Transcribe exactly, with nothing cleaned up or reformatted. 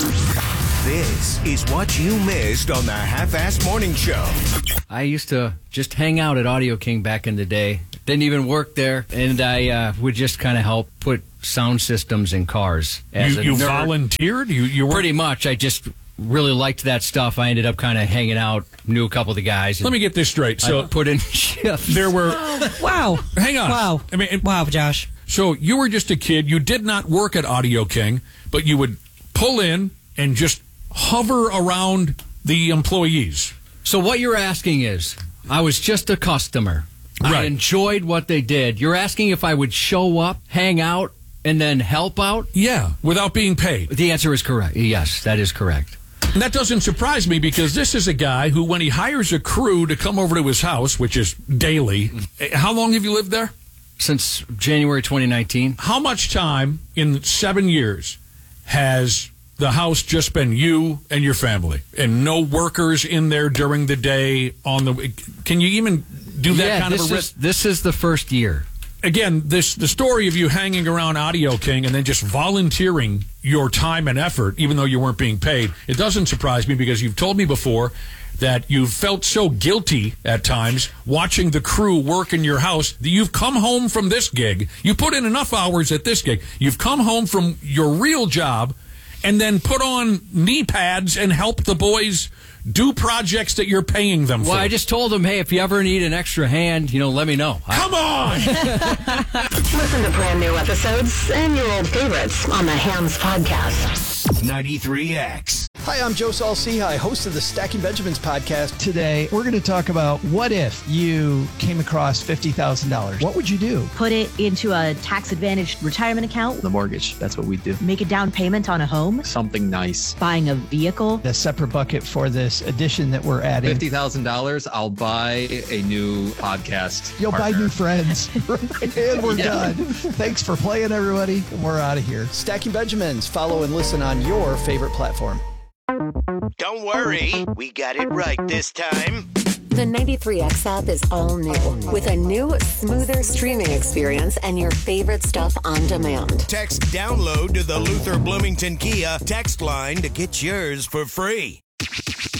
This is what you missed on the Half-Assed Morning Show. I used to just hang out at Audio King back in the day. Didn't even work there, and I uh, would just kind of help put sound systems in cars. As You, a you nerd. volunteered? You, you were Pretty much. I just really liked that stuff. I ended up kind of hanging out, knew a couple of the guys. Let me get this straight. So I put in shifts. there were. Wow. Hang on. Wow. I mean, it- wow, Josh. So you were just a kid. You did not work at Audio King, but you would pull in and just hover around the employees. So what you're asking is, I was just a customer. I Right. enjoyed what they did. You're asking if I would show up, hang out, and then help out? Yeah, without being paid. The answer is correct. Yes, that is correct. And that doesn't surprise me because this is a guy who, when he hires a crew to come over to his house, which is daily, how long have you lived there? Since January twenty nineteen. How much time in seven years has the house just been you and your family and no workers in there during the day on the can you even do that yeah, kind of this a is, this is the first year. Again, this the story of you hanging around Audio King and then just volunteering your time and effort even though you weren't being paid, it doesn't surprise me because you've told me before that you felt so guilty at times watching the crew work in your house that you've come home from this gig. You put in enough hours at this gig. You've come home from your real job and then put on knee pads and help the boys do projects that you're paying them Well, for. I just told them, hey, if you ever need an extra hand, you know, let me know. Come on! Listen to brand new episodes and your old favorites on the Hams Podcast. ninety-three X. Hi, I'm Joe Saul-Sehy, host of the Stacking Benjamins podcast. Today, we're going to talk about what if you came across fifty thousand dollars. What would you do? Put it into a tax-advantaged retirement account, The mortgage, that's what we do. make a down payment on a home, Something nice. buying a vehicle. A separate bucket for this edition that we're adding. fifty thousand dollars, I'll buy a new podcast. You'll buy partner. new friends. And we're Yeah. done. Thanks for playing, everybody. We're out of here. Stacking Benjamins. Follow and listen on your favorite platform. Don't worry, we got it right this time. The ninety-three X app is all new with a new, smoother streaming experience and your favorite stuff on demand. Text download to the Luther Bloomington Kia text line to get yours for free.